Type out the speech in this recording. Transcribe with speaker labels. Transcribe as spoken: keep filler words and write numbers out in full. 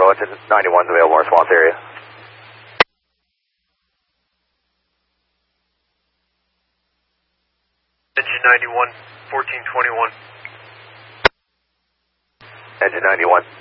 Speaker 1: engine ninety-one is available in response area.
Speaker 2: Engine ninety-one, fourteen twenty-one.
Speaker 1: Engine ninety-one.